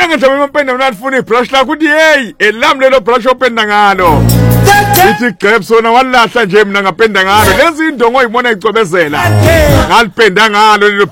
Yabona ngisho ngempenda mina ngifuna ibrush lakho uthi hey elam lelo brush openda ngalo. Ithi grapes wona walahla nje mina ngapenda ngalo. Lezi indongo oyibona icobezela. Ngalipenda ngalo lelo